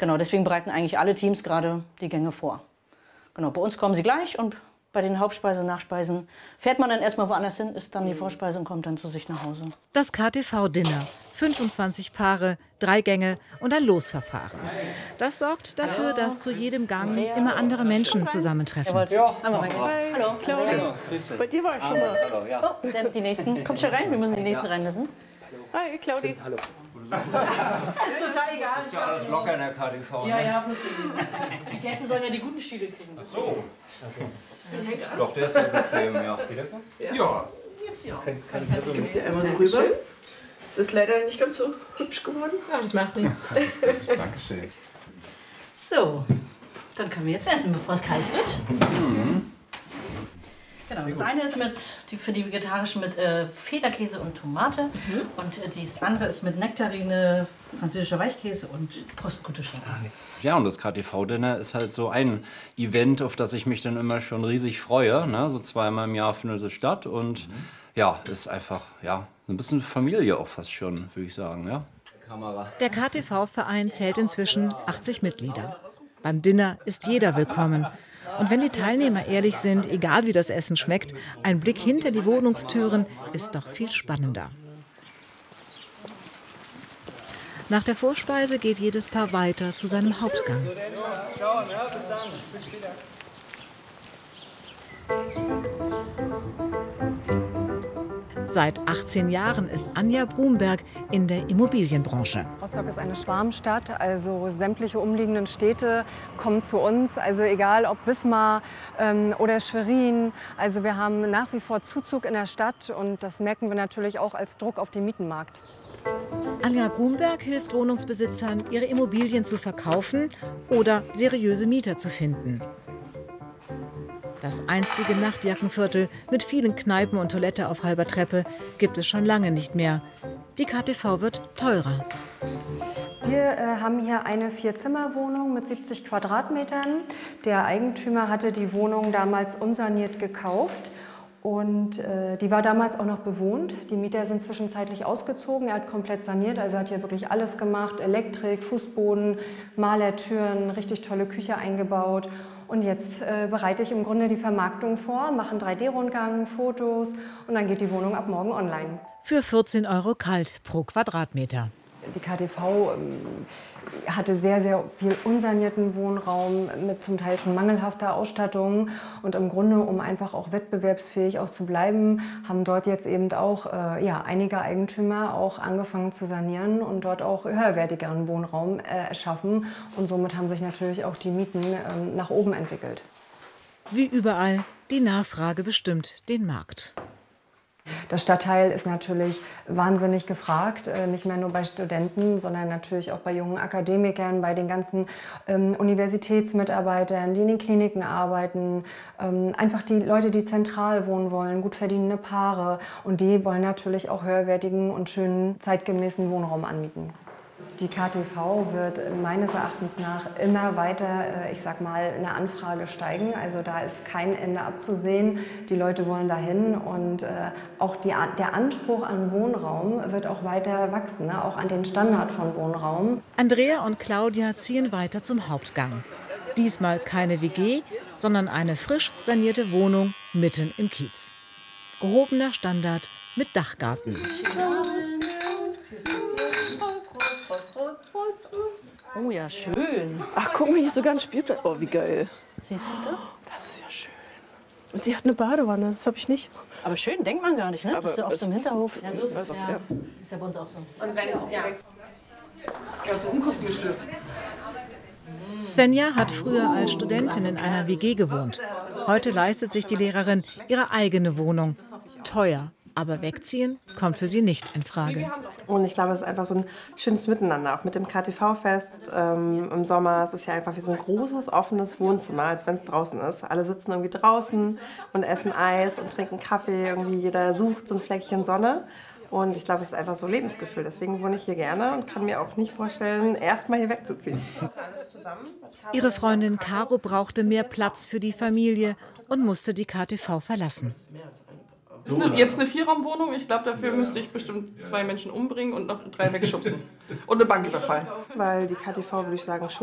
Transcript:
Genau, deswegen bereiten eigentlich alle Teams gerade die Gänge vor. Genau, bei uns kommen sie gleich und bei den Hauptspeisen und Nachspeisen fährt man dann erstmal woanders hin, isst dann die Vorspeise und kommt dann zu sich nach Hause. Das KTV-Dinner. 25 Paare, 3 Gänge und ein Losverfahren. Das sorgt dafür, dass zu jedem Gang immer andere Menschen zusammentreffen. Ja. Hallo, Claudia. Bei dir war ich schon mal. Hallo, ja. Oh, dann die nächsten. Kommt schon rein, wir müssen die nächsten reinlassen. Hi, Claudia. Hallo. Ist total egal. Ist ja alles locker in der KTV. Ja, ja, bloß die Gäste sollen ja die guten Stühle kriegen. Ach so. Doch, der ist ja bequem, ja. Geht das so? Ja. Jetzt ja. Ich gebe es dir einmal so rüber. Es ist leider nicht ganz so hübsch geworden, aber das macht nichts. Dankeschön. So, dann können wir jetzt essen, bevor es kalt wird. Mhm. Genau, das eine ist für die Vegetarischen mit Feta-Käse und Tomate. Und das andere ist mit Nektarine, französischer Weichkäse und Postkutische. Ja, und das KTV-Dinner ist halt so ein Event, auf das ich mich dann immer schon riesig freue. Ne? So zweimal im Jahr findet es statt und ja, ist einfach ja, so ein bisschen Familie auch fast schon, würde ich sagen. Ja? Der KTV-Verein zählt inzwischen 80 Mitglieder. Beim Dinner ist jeder willkommen. Und wenn die Teilnehmer ehrlich sind, egal wie das Essen schmeckt, ein Blick hinter die Wohnungstüren ist doch viel spannender. Nach der Vorspeise geht jedes Paar weiter zu seinem Hauptgang. Seit 18 Jahren ist Anja Brumberg in der Immobilienbranche. Rostock ist eine Schwarmstadt, also sämtliche umliegenden Städte kommen zu uns. Also egal ob Wismar oder Schwerin. Also wir haben nach wie vor Zuzug in der Stadt und das merken wir natürlich auch als Druck auf den Mietenmarkt. Anja Brumberg hilft Wohnungsbesitzern, ihre Immobilien zu verkaufen oder seriöse Mieter zu finden. Das einstige Nachtjackenviertel mit vielen Kneipen und Toilette auf halber Treppe gibt es schon lange nicht mehr. Die KTV wird teurer. Wir haben hier eine 4-Zimmer-Wohnung mit 70 Quadratmetern. Der Eigentümer hatte die Wohnung damals unsaniert gekauft. Und die war damals auch noch bewohnt. Die Mieter sind zwischenzeitlich ausgezogen. Er hat komplett saniert, also hat hier wirklich alles gemacht. Elektrik, Fußboden, Malertüren, richtig tolle Küche eingebaut. Und jetzt bereite ich im Grunde die Vermarktung vor, mache einen 3D-Rundgang, Fotos und dann geht die Wohnung ab morgen online. Für 14 € kalt pro Quadratmeter. Die KTV hatte sehr, sehr viel unsanierten Wohnraum mit zum Teil schon mangelhafter Ausstattung. Und im Grunde, um einfach auch wettbewerbsfähig auch zu bleiben, haben dort jetzt eben auch einige Eigentümer auch angefangen zu sanieren und dort auch höherwertigeren Wohnraum erschaffen. Und somit haben sich natürlich auch die Mieten nach oben entwickelt. Wie überall, die Nachfrage bestimmt den Markt. Das Stadtteil ist natürlich wahnsinnig gefragt, nicht mehr nur bei Studenten, sondern natürlich auch bei jungen Akademikern, bei den ganzen Universitätsmitarbeitern, die in den Kliniken arbeiten, einfach die Leute, die zentral wohnen wollen, gut verdienende Paare und die wollen natürlich auch höherwertigen und schönen zeitgemäßen Wohnraum anbieten. Die KTV wird meines Erachtens nach immer weiter, ich sag mal, in der Anfrage steigen. Also da ist kein Ende abzusehen. Die Leute wollen dahin und auch der Anspruch an Wohnraum wird auch weiter wachsen, ne? Auch an den Standard von Wohnraum. Andrea und Claudia ziehen weiter zum Hauptgang. Diesmal keine WG, sondern eine frisch sanierte Wohnung mitten im Kiez. Gehobener Standard mit Dachgarten. Oh ja, schön. Ach, guck mal, hier ist sogar ein Spielplatz. Oh, wie geil. Siehst du? Das ist ja schön. Und sie hat eine Badewanne, das habe ich nicht. Aber schön denkt man gar nicht, ne? Aber Das ist ja auf so einem Hinterhof. Ja, so ist es. Ja. Ja. Ist ja bei uns auch so. Und wenn, ja. Das ist unkostengestützt. Svenja hat früher als Studentin in einer WG gewohnt. Heute leistet sich die Lehrerin ihre eigene Wohnung. Teuer, aber wegziehen kommt für sie nicht in Frage. Und ich glaube, es ist einfach so ein schönes Miteinander, auch mit dem KTV-Fest im Sommer. Es ist ja einfach wie so ein großes, offenes Wohnzimmer, als wenn es draußen ist. Alle sitzen irgendwie draußen und essen Eis und trinken Kaffee. Irgendwie jeder sucht so ein Fleckchen Sonne. Und ich glaube, es ist einfach so Lebensgefühl. Deswegen wohne ich hier gerne und kann mir auch nicht vorstellen, erst mal hier wegzuziehen. Ihre Freundin Caro brauchte mehr Platz für die Familie und musste die KTV verlassen. Jetzt eine 4-Raum-Wohnung. Ich glaube, dafür müsste ich bestimmt 2 Menschen umbringen und noch 3 wegschubsen. Und eine Bank überfallen. Weil die KTV, würde ich sagen,